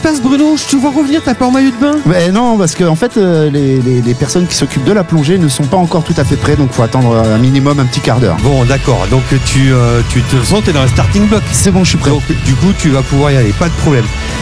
passe, Bruno? Je te vois revenir, t'as pas en maillot de bain? Mais non, parce que en fait, les personnes qui s'occupent de la plongée ne sont pas encore tout à fait prêtes, donc faut attendre un minimum un petit quart d'heure. Bon, d'accord. Donc tu te sens, t'es dans le starting block. C'est bon, je suis prêt. Donc du coup, tu vas pouvoir y aller, pas de problème.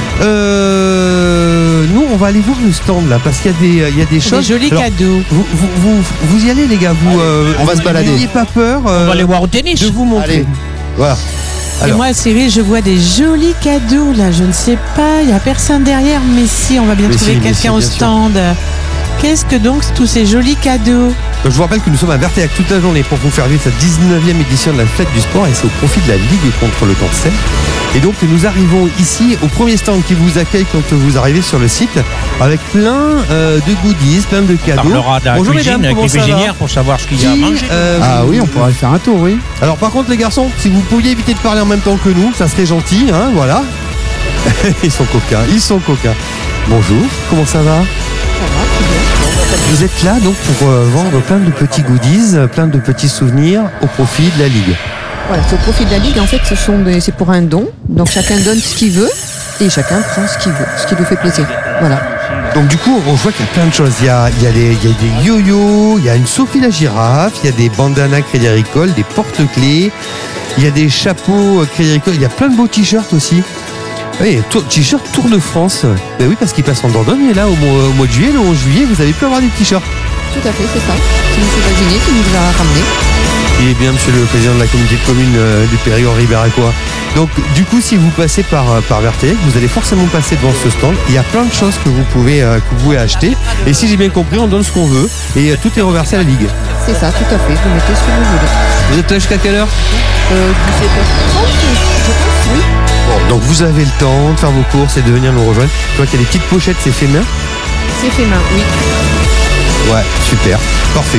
Nous, on va aller voir le stand là, parce qu'il y a des choses. Des jolis cadeaux. Vous y allez, les gars. Vous, on va se balader. N'ayez pas peur. On va aller voir au tennis. De vous montrer. Allez. Voilà. Et moi, Cyril, je vois des jolis cadeaux là. Je ne sais pas, il n'y a personne derrière, mais si, on va bien trouver quelqu'un au stand. Qu'est-ce que donc tous ces jolis cadeaux? Je vous rappelle que nous sommes à Vertéac toute la journée pour vous faire vivre cette 19e édition de la fête du sport, et c'est au profit de la Ligue contre le cancer. Et donc nous arrivons ici au premier stand qui vous accueille quand vous arrivez sur le site, avec plein de goodies, plein de cadeaux. On parlera de la cuisine avec les cuisinières pour savoir ce qu'il y a à manger. Ah oui, on pourra faire un tour, oui. Alors par contre les garçons, si vous pouviez éviter de parler en même temps que nous, ça serait gentil, hein, voilà. Ils sont coquins. Bonjour, comment ça va? Vous êtes là donc pour vendre plein de petits goodies, plein de petits souvenirs au profit de la Ligue. Voilà, c'est au profit de la Ligue. En fait, c'est pour un don. Donc chacun donne ce qu'il veut et chacun prend ce qu'il veut, ce qui lui fait plaisir. Voilà. Donc du coup, on voit qu'il y a plein de choses. Il y a des yo-yo, il y a une Sophie la girafe, il y a des bandanas Crédit Agricole, des porte-clés, il y a des chapeaux Crédit Agricole, il y a plein de beaux t-shirts aussi. Oui, t-shirt Tour de France. Ben oui, parce qu'il passe en Dordogne, et là, au mois de juillet, le 11 juillet, vous avez pu avoir des t-shirts. Tout à fait, c'est ça. C'est M. Vazinier qui nous a ramené. Il est bien, monsieur le président de la communauté de communes du Périgord Ribéracois. Donc, du coup, si vous passez par Vertéac, vous allez forcément passer devant ce stand. Il y a plein de choses que vous pouvez acheter. Et si j'ai bien compris, on donne ce qu'on veut. Et tout est reversé à la Ligue. C'est ça, tout à fait. Vous mettez ce que vous voulez. Vous êtes là jusqu'à quelle heure? 17h30, je pense, oui. Bon, donc vous avez le temps de faire vos courses et de venir nous rejoindre. Je vois qu'il y a des petites pochettes, c'est fait main. C'est fait main, oui. Ouais, super, parfait.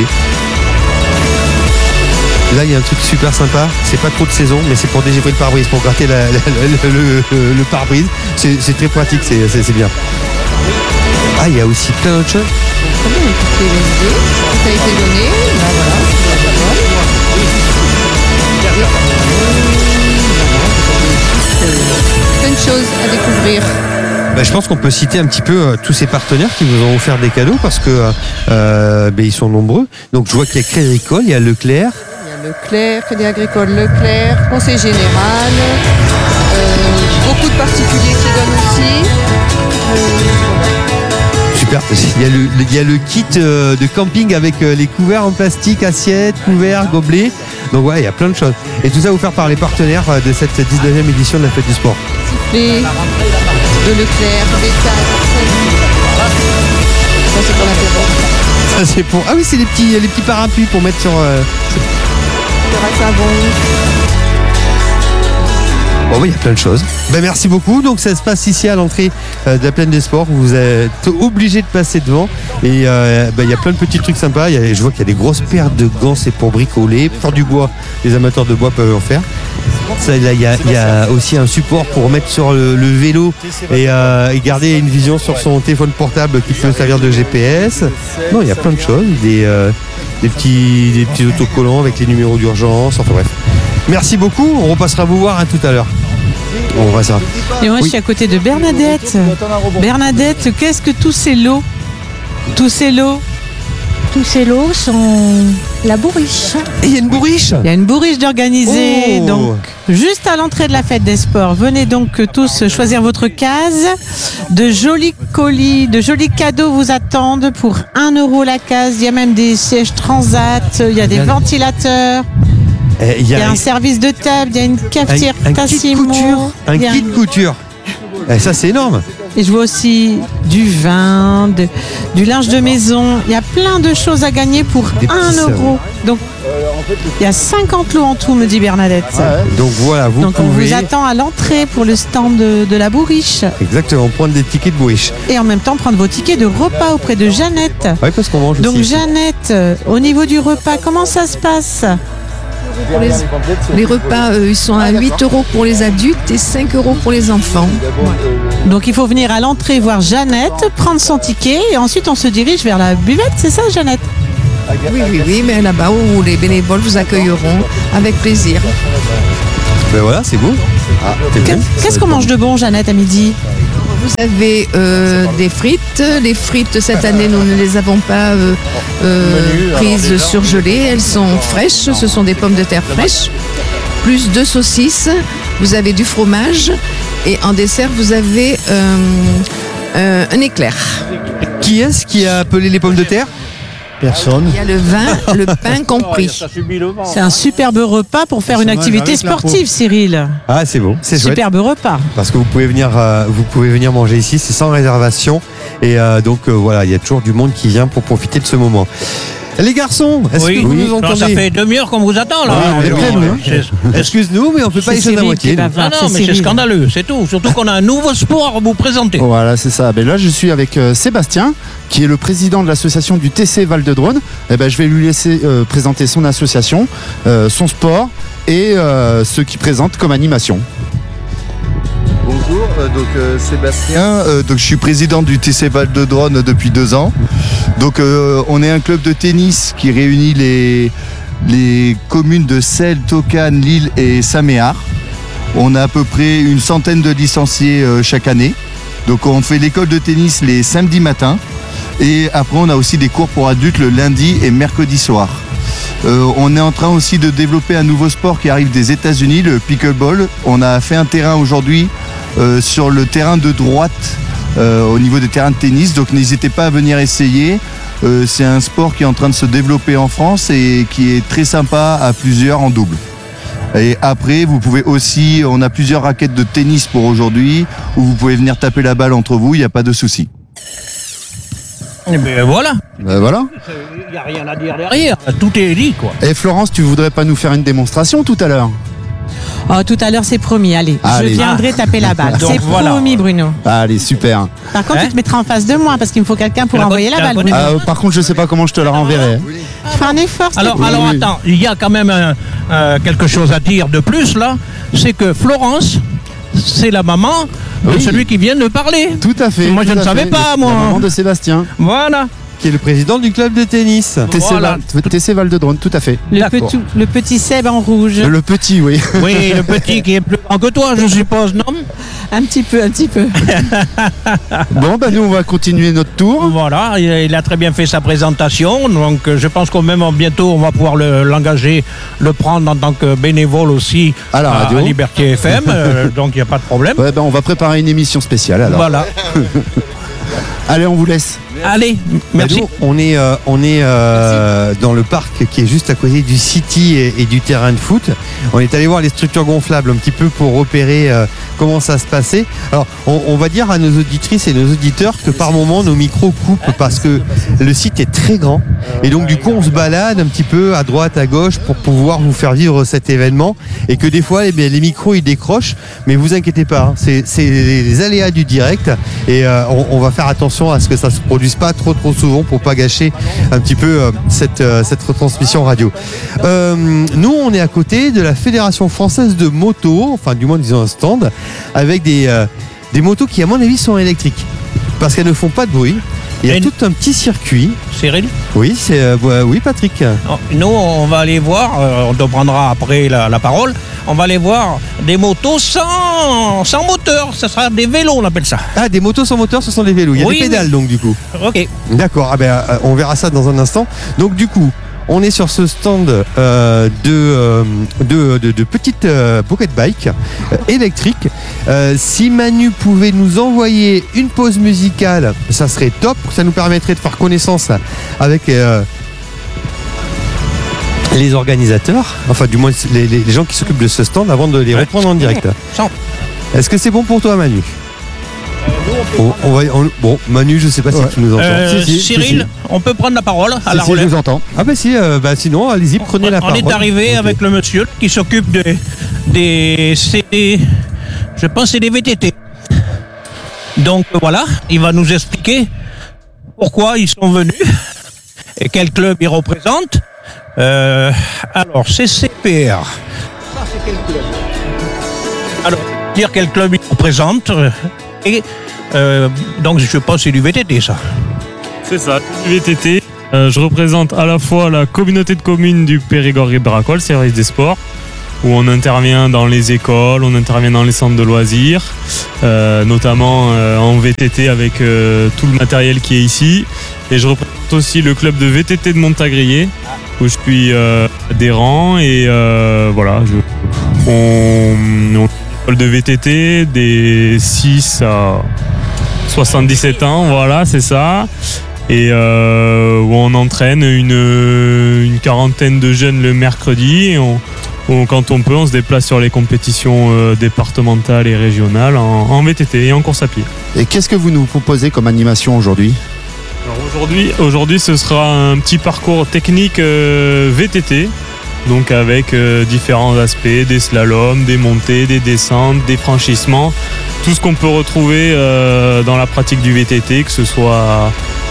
Là, il y a un truc super sympa. C'est pas trop de saison, mais c'est pour dégivrer le pare-brise, pour gratter le pare-brise. C'est très pratique, c'est bien. Ah, il y a aussi plein d'autres choses. Très bien, une petite USB. Ça a été donné. Là, voilà. Plein de choses à découvrir. Je pense qu'on peut citer un petit peu tous ces partenaires qui vous ont offert des cadeaux, parce que ils sont nombreux. Donc je vois qu'il y a Crédit Agricole, il y a Leclerc. Il y a Leclerc, Crédit Agricole, Leclerc, Conseil Général, beaucoup de particuliers qui donnent aussi. Super, il y a le kit de camping avec les couverts en plastique, assiettes, couverts, gobelets. Donc ouais, il y a plein de choses. Et tout ça offert par les partenaires de cette 19e édition de la fête du sport. Sifflet de Leclerc, Bétail, ça c'est pour l'apéro. Ça c'est pour... Ah oui, c'est les petits parapluies pour mettre sur... savon. Bon, il y a plein de choses. Merci beaucoup. Donc ça se passe ici à l'entrée de la plaine des sports. Vous êtes obligé de passer devant. Et il y a plein de petits trucs sympas. Je vois qu'il y a des grosses paires de gants, c'est pour bricoler. Faire du bois, les amateurs de bois peuvent en faire. Ça, là, il y a aussi un support pour mettre sur le vélo et garder une vision sur son téléphone portable qui peut servir de GPS. Non, il y a plein de choses. Des petits autocollants avec les numéros d'urgence. Enfin bref. Merci beaucoup, on repassera vous voir tout à l'heure. On va ça. Et moi je suis à côté de Bernadette. Bernadette, qu'est-ce que tous ces lots sont la bourriche. Et il y a une bourriche. Il y a une bourriche d'organiser. Donc juste à l'entrée de la fête des sports. Venez donc tous choisir votre case. De jolis colis, de jolis cadeaux vous attendent pour 1 € la case. Il y a même des sièges transat, il y a des ventilateurs. Il y a un service de table, il y a une cafetière Tassimo. Un kit couture. Ça, c'est énorme. Et je vois aussi du vin, du linge de maison. Il y a plein de choses à gagner pour 1 €. Donc, il y a 50 lots en tout, me dit Bernadette. Donc voilà, on vous attend à l'entrée pour le stand de la bourriche. Exactement, prendre des tickets de bourriche. Et en même temps, prendre vos tickets de repas auprès de Jeannette. Oui, parce qu'on mange Donc aussi. Jeannette, au niveau du repas, comment ça se passe ? Les repas, ils sont à 8 € pour les adultes et 5 € pour les enfants. Donc il faut venir à l'entrée voir Jeannette, prendre son ticket et ensuite on se dirige vers la buvette, c'est ça Jeannette ? Oui, mais là-bas où les bénévoles vous accueilleront avec plaisir. Ben voilà, c'est beau. Qu'est-ce qu'on mange de bon Jeannette à midi ? Vous avez des frites. Les frites, cette année, nous ne les avons pas prises surgelées. Elles sont fraîches. Ce sont des pommes de terre fraîches. Plus 2 saucisses. Vous avez du fromage. Et en dessert, vous avez un éclair. Qui est-ce qui a appelé les pommes de terre? Personne. Il y a le vin, le pain compris. C'est un superbe repas pour faire une activité sportive, Cyril. Ah, c'est bon, c'est chouette. Superbe repas. Parce que vous pouvez venir manger ici, c'est sans réservation. Et donc voilà, il y a toujours du monde qui vient pour profiter de ce moment. Les garçons, est-ce que vous nous entendez? Ça fait demi-heure qu'on vous attend là. Excuse-nous, mais on peut pas y faire à moitié. Non, mais c'est scandaleux, c'est tout. Surtout qu'on a un nouveau sport à vous présenter. Voilà, c'est ça. Ben là, je suis avec Sébastien, qui est le président de l'association du TC Val-de-Drône. Eh ben, je vais lui laisser présenter son association, son sport et ce qu'il présente comme animation. Bonjour, Sébastien, donc je suis président du TC Val-de-Drône depuis 2 ans. Donc on est un club de tennis qui réunit les communes de Celles, Tocane, Lille et Saint-Méard. On a à peu près une centaine de licenciés chaque année. Donc on fait l'école de tennis les samedis matins et après on a aussi des cours pour adultes le lundi et mercredi soir. On est en train aussi de développer un nouveau sport qui arrive des États-Unis, le pickleball. On a fait un terrain aujourd'hui sur le terrain de droite au niveau des terrains de tennis, donc n'hésitez pas à venir essayer. C'est un sport qui est en train de se développer en France et qui est très sympa à plusieurs en double. Et après, vous pouvez aussi, on a plusieurs raquettes de tennis pour aujourd'hui, où vous pouvez venir taper la balle entre vous, il n'y a pas de souci. Et ben voilà. Ben voilà. Il n'y a rien à dire derrière. Tout est dit, quoi. Et Florence, tu voudrais pas nous faire une démonstration tout à l'heure? Oh, tout à l'heure, c'est promis. Allez, Allez. je viendrai taper la balle. Donc, C'est voilà. promis, Bruno. Allez, super. Par contre, tu te mettras en face de moi parce qu'il me faut quelqu'un pour La envoyer la bonne- balle, la Bruno. bonne- Par contre, je sais pas comment je te la renverrai. Tu feras un effort, s'il te Alors, plaît. oui. attends, il y a quand même quelque chose à dire de plus là, c'est que Florence, c'est la maman de Oui. celui qui vient de parler. Tout à fait. Moi, je tout ne à savais fait. pas, moi. La maman de Sébastien. Voilà. Qui est le président du club de tennis. Voilà. TC Val-de-Drône, tout à fait. D'accord. Le petit Seb en rouge. Le petit, oui. Oui, le petit qui est plus grand que toi, je suppose, non? Un petit peu, un petit peu. Bon, nous, on va continuer notre tour. Voilà, il a très bien fait sa présentation, donc je pense qu'au même bientôt on va pouvoir l'engager, le prendre en tant que bénévole aussi À la radio. Liberté FM, donc il n'y a pas de problème. Ouais, on va préparer une émission spéciale alors. Voilà. Allez, on vous laisse. Allez, merci. Nous, on est dans le parc qui est juste à côté du City et du terrain de foot. On est allé voir les structures gonflables un petit peu pour repérer comment ça se passait. Alors, on va dire à nos auditrices et nos auditeurs que par moment nos micros coupent parce que le site est très grand et donc du coup on se balade un petit peu à droite, à gauche pour pouvoir vous faire vivre cet événement et que des fois les micros ils décrochent, mais vous inquiétez pas, hein, c'est les aléas du direct et on va faire attention à ce que ça se produise pas trop souvent pour pas gâcher un petit peu cette retransmission radio. Nous on est à côté de la Fédération Française de Moto, enfin du moins disons un stand avec des motos qui à mon avis sont électriques parce qu'elles ne font pas de bruit. Il y a Et tout un petit circuit. Cyril, Oui, oui Patrick. nous on va aller voir, on te prendra après la parole, on va aller voir des motos sans moteur, ça sera des vélos on appelle ça. Ah, des motos sans moteur, ce sont des vélos. Il y a Oui, des pédales donc du coup. Ok. D'accord, on verra ça dans un instant. Donc du coup, on est sur ce stand de petites pocket bike électriques. Si Manu pouvait nous envoyer une pause musicale, ça serait top. Ça nous permettrait de faire connaissance avec les organisateurs, enfin du moins les gens qui s'occupent de ce stand avant de les reprendre en direct. Est-ce que c'est bon pour toi, Manu? Bon, Manu, je sais pas si tu nous entends. Cyril, on peut prendre la parole à la Si, je relève. vous entends. Ah bah si, sinon allez-y, prenez la On parole. est arrivé Ok. avec le monsieur qui s'occupe des CD, je pense que c'est des VTT. Donc voilà, il va nous expliquer pourquoi ils sont venus et quel club ils représentent. Alors, c'est CPR. Ça, c'est quel club? Alors, dire quel club ils représentent. Et donc, je pense que c'est du VTT, ça. C'est ça, du VTT. Je représente à la fois la communauté de communes du Périgord et Bracol, service des sports, où on intervient dans les écoles, on intervient dans les centres de loisirs, notamment en VTT avec tout le matériel qui est ici. Et je représente aussi le club de VTT de Montagrier, où je suis adhérent. Et voilà, on est une école de VTT des 6 à 77 ans, voilà, c'est ça. Et où on entraîne une quarantaine de jeunes le mercredi. Et quand on peut, on se déplace sur les compétitions départementales et régionales en VTT et en course à pied. Et qu'est-ce que vous nous proposez comme animation aujourd'hui ? Alors aujourd'hui, ce sera un petit parcours technique VTT, donc avec différents aspects, des slaloms, des montées, des descentes, des franchissements, tout ce qu'on peut retrouver dans la pratique du VTT, que ce soit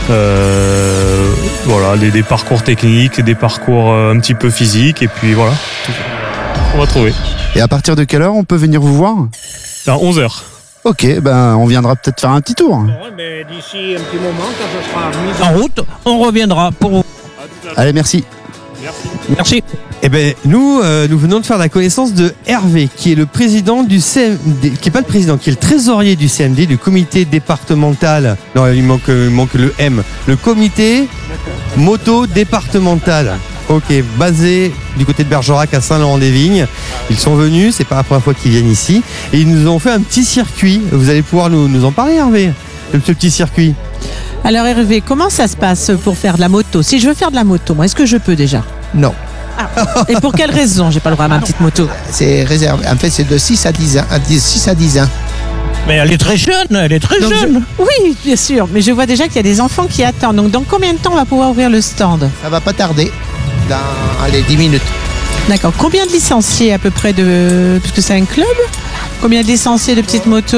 voilà, des parcours techniques, des parcours un petit peu physiques, et puis voilà, on va trouver. Et à partir de quelle heure on peut venir vous voir ? C'est à 11h. Ok, ben on viendra peut-être faire un petit tour. D'ici un petit moment, quand ce sera mis en route, on reviendra pour vous. Allez, merci. Merci. Eh ben nous venons de faire la connaissance de Hervé, qui est le président du CMD, qui est pas le président, qui est le trésorier du CMD, du comité départemental. Non, il manque le M. Le comité moto départemental. Ok, basé du côté de Bergerac à Saint-Laurent-des-Vignes. Ils sont venus, c'est pas la première fois qu'ils viennent ici, et ils nous ont fait un petit circuit. Vous allez pouvoir nous en parler, Hervé, de ce petit circuit. Alors Hervé, comment ça se passe pour faire de la moto ? Si je veux faire de la moto, moi, est-ce que je peux déjà ? Non, Et pour quelle raison j'ai pas le droit à ma petite moto ? c'est réservé. En fait, c'est de 6 à 10 ans. 6 à 10 ans. Mais elle est très jeune, Donc, Oui, bien sûr, mais je vois déjà qu'il y a des enfants qui attendent. Donc dans combien de temps on va pouvoir ouvrir le stand ? Ça va pas tarder. Dans allez, 10 minutes. D'accord. Combien de licenciés à peu près puisque c'est un club ? Combien de licenciés de petites motos ?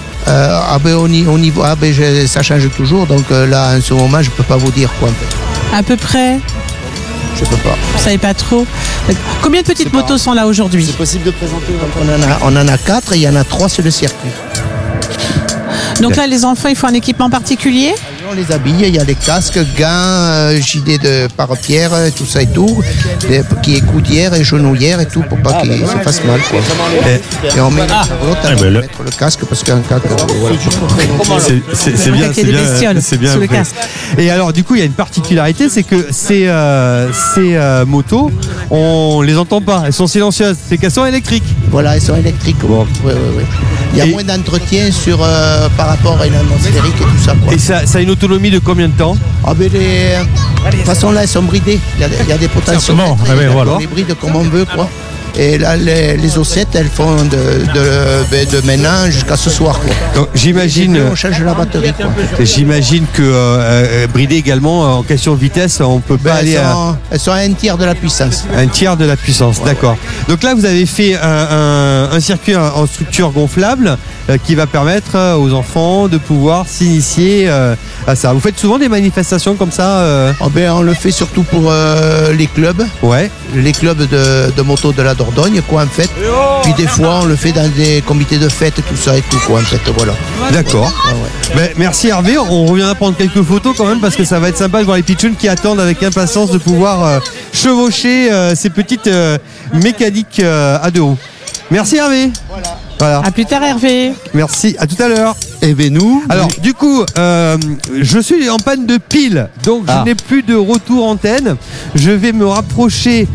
Au niveau, ça change toujours. Donc là, en ce moment, je peux pas vous dire quoi. En fait. À peu près ? Je peux pas. Vous savez pas trop ? Combien de petites motos sont là aujourd'hui ? C'est possible de présenter On en a 4 et il y en a 3 sur le circuit. Donc là, les enfants, il faut un équipement particulier ? On les habille, il y a les casques, gants, gilet de pare-pierre, tout ça et tout, qui est coudière et genouillère et tout pour pas qu'ils se fassent mal. Quoi. Et on met la charotte avant de mettre le casque parce qu'un casque, voilà. C'est bien, qu'il y ait des bestioles c'est bien sous le après. casque. Et alors du coup, il y a une particularité, c'est que ces motos, on les entend pas, elles sont silencieuses, c'est qu'elles sont électriques. Voilà, elles sont électriques. Bon. Oui. Il y a moins d'entretien par rapport à une atmosphérique et tout ça. Quoi. Et ça a une autonomie de combien de temps ? De toute façon, là, elles sont bridées. Il y a des potentiels. On les bride comme on veut, quoi. Et là, les ossettes, elles font de maintenant jusqu'à ce soir, quoi. Donc j'imagine. On change la batterie, quoi. J'imagine que bridé également en question de vitesse, on peut pas aller elles sont à un tiers de la puissance. un tiers de la puissance, d'accord. Donc là, vous avez fait un circuit en structure gonflable qui va permettre aux enfants de pouvoir s'initier à ça. Vous faites souvent des manifestations comme ça On le fait surtout pour les clubs. Ouais. Les clubs de moto de la Dordogne, quoi, en fait. Puis des fois, on le fait dans des comités de fête, tout ça et tout, quoi, en fait, voilà. D'accord. Ben, merci Hervé, on reviendra prendre quelques photos quand même parce que ça va être sympa de voir les pitchouns qui attendent avec impatience de pouvoir chevaucher ces petites mécaniques à deux roues. Merci Hervé. Voilà. À plus tard Hervé. Merci, à tout à l'heure. Et ben nous. Alors du coup, je suis en panne de pile, donc je n'ai plus de retour antenne. Je vais me rapprocher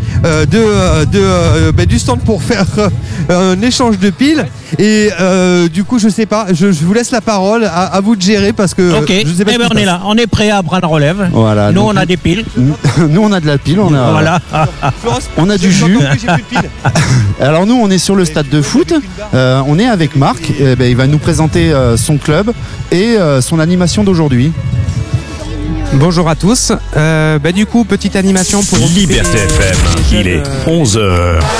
du stand pour faire un échange de piles. Et du coup, je sais pas, je vous laisse la parole, à vous de gérer parce que je sais pas. On est là, on est prêt à prendre la relève. Voilà, nous, donc, on a des piles. Nous, on a de la pile, Voilà. on a du jus. Alors nous, on est sur le stade de foot. On est avec Marc. Il va nous présenter son club et son animation d'aujourd'hui. Bonjour à tous. Du coup, petite animation pour Liberté FM, il est 11h.